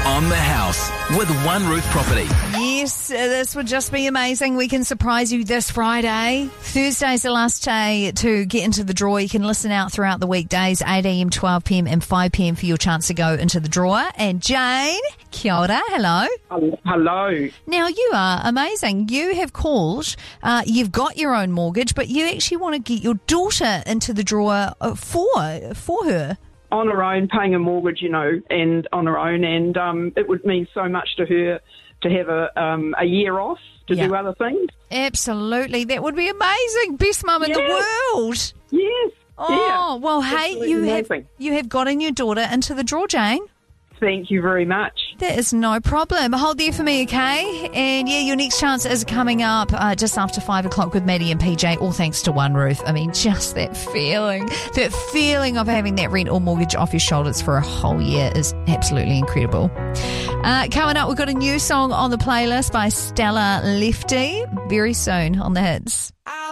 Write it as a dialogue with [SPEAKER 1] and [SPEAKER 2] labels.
[SPEAKER 1] On the House with One Roof Property.
[SPEAKER 2] Yes, this would just be amazing. We can surprise you this Friday. Thursday's the last day to get into the draw. You can listen out throughout the weekdays, 8 a.m, 12 p.m, and 5 p.m. for your chance to go into the draw. And Jane, kia ora, hello.
[SPEAKER 3] Hello.
[SPEAKER 2] Now, you are amazing. You have called, you've got your own mortgage, but you actually want to get your daughter into the draw for her.
[SPEAKER 3] On her own, paying a mortgage, and on her own, and it would mean so much to her to have a year off to do other things.
[SPEAKER 2] Absolutely. That would be amazing. Best mum in the world.
[SPEAKER 3] Yes.
[SPEAKER 2] Oh, well, hey,
[SPEAKER 3] Absolutely
[SPEAKER 2] you have gotten your daughter into the draw, Jane.
[SPEAKER 3] Thank you very much.
[SPEAKER 2] That is no problem. Hold there for me, okay? And yeah, your next chance is coming up just after 5 o'clock with Maddie and PJ, all thanks to One Roof. I mean, just that feeling of having that rent or mortgage off your shoulders for a whole year is absolutely incredible. Coming up, we've got a new song on the playlist by Stella Lefty very soon on the hits.